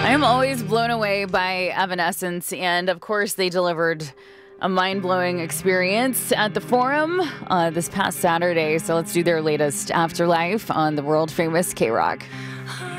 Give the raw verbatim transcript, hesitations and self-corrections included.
I'm always blown away by Evanescence, and of course, they delivered a mind-blowing experience at the Forum uh, this past Saturday. So let's do their latest Afterlife on the world-famous K-Rock.